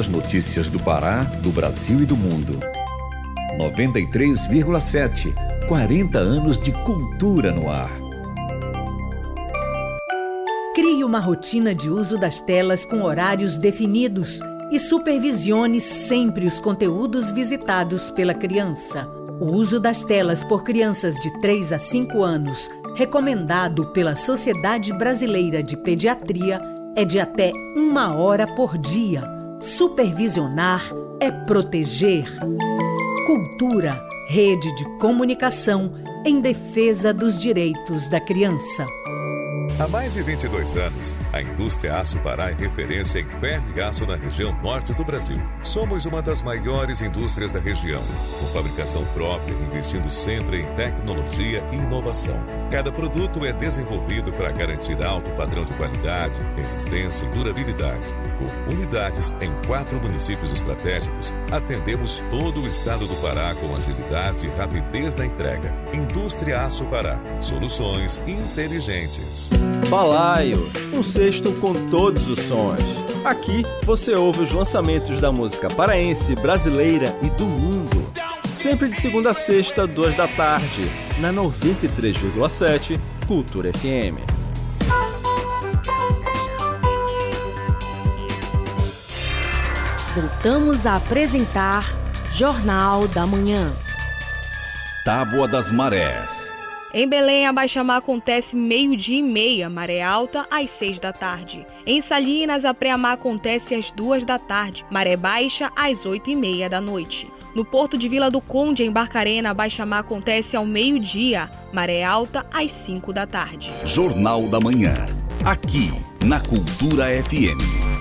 as notícias do Pará, do Brasil e do mundo. 93,7. 40 anos de cultura no ar. Crie uma rotina de uso das telas com horários definidos e supervisione sempre os conteúdos visitados pela criança. O uso das telas por crianças de 3 a 5 anos, recomendado pela Sociedade Brasileira de Pediatria, é de até 1 hora por dia. Supervisionar é proteger. Cultura, rede de comunicação em defesa dos direitos da criança. Há mais de 22 anos, a indústria Aço Pará é referência em ferro e aço na região norte do Brasil. Somos uma das maiores indústrias da região, com fabricação própria, investindo sempre em tecnologia e inovação. Cada produto é desenvolvido para garantir alto padrão de qualidade, resistência e durabilidade. Com unidades em 4 municípios estratégicos, atendemos todo o estado do Pará com agilidade e rapidez na entrega. Indústria Aço Pará. Soluções inteligentes. Balaio, um cesto com todos os sons. Aqui você ouve os lançamentos da música paraense, brasileira e do mundo. Sempre de segunda a sexta, 2 da tarde, na 93,7 Cultura FM. Voltamos a apresentar Jornal da Manhã. Tábua das Marés. Em Belém, a baixa-mar acontece 12:30, maré alta às 6 da tarde. Em Salinas, a pré-mar acontece às 2 da tarde, maré baixa às 8:30 da noite. No Porto de Vila do Conde, em Barcarena, a baixa-mar acontece ao meio-dia, maré alta às 5 da tarde. Jornal da Manhã, aqui na Cultura FM.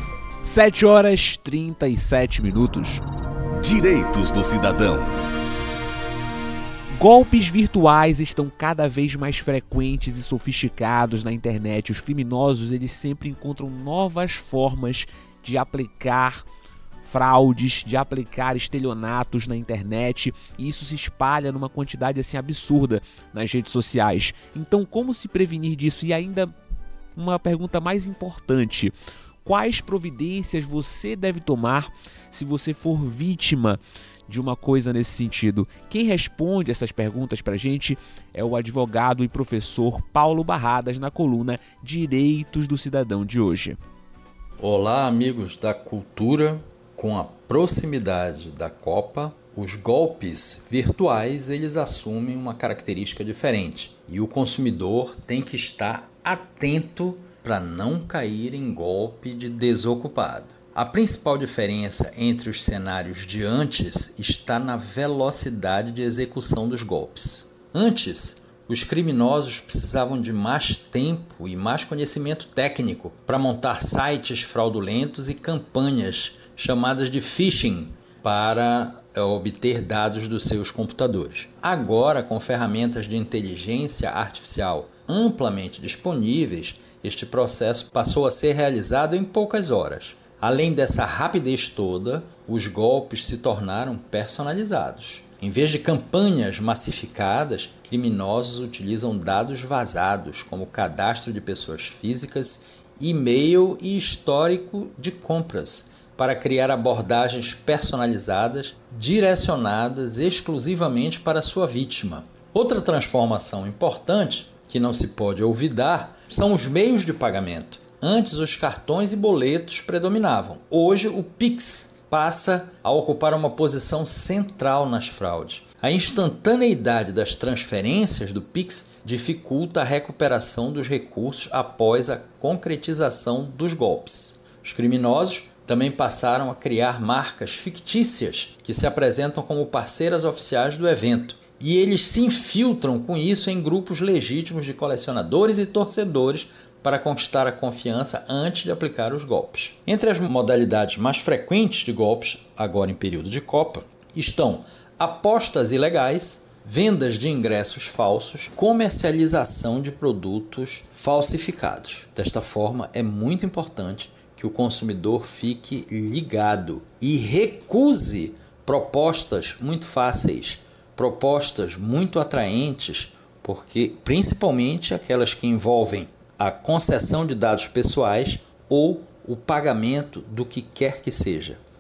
7h37. Direitos do cidadão. Golpes virtuais estão cada vez mais frequentes e sofisticados na internet. Os criminosos, eles sempre encontram novas formas de aplicar fraudes, de aplicar estelionatos na internet, e isso se espalha numa quantidade assim absurda nas redes sociais. Então, como se prevenir disso? E ainda uma pergunta mais importante: quais providências você deve tomar se você for vítima de uma coisa nesse sentido? Quem responde essas perguntas pra gente é o advogado e professor Paulo Barradas, na coluna Direitos do Cidadão de hoje. Olá, amigos da cultura. Com a proximidade da Copa, os golpes virtuais eles assumem uma característica diferente e o consumidor tem que estar atento para não cair em golpe de desocupado. A principal diferença entre os cenários de antes está na velocidade de execução dos golpes. Antes, os criminosos precisavam de mais tempo e mais conhecimento técnico para montar sites fraudulentos e campanhas chamadas de phishing para obter dados dos seus computadores. Agora, com ferramentas de inteligência artificial amplamente disponíveis, este processo passou a ser realizado em poucas horas. Além dessa rapidez toda, os golpes se tornaram personalizados. Em vez de campanhas massificadas, criminosos utilizam dados vazados, como cadastro de pessoas físicas, e-mail e histórico de compras, para criar abordagens personalizadas, direcionadas exclusivamente para a sua vítima. Outra transformação importante, que não se pode olvidar, são os meios de pagamento. Antes, os cartões e boletos predominavam. Hoje, o Pix passa a ocupar uma posição central nas fraudes. A instantaneidade das transferências do Pix dificulta a recuperação dos recursos após a concretização dos golpes. Os criminosos também passaram a criar marcas fictícias que se apresentam como parceiras oficiais do evento. E eles se infiltram com isso em grupos legítimos de colecionadores e torcedores para conquistar a confiança antes de aplicar os golpes. Entre as modalidades mais frequentes de golpes, agora em período de Copa, estão apostas ilegais, vendas de ingressos falsos, comercialização de produtos falsificados. Desta forma, é muito importante que o consumidor fique ligado e recuse propostas muito fáceis, propostas muito atraentes, porque principalmente aquelas que envolvem a concessão de dados pessoais ou o pagamento do que quer que seja.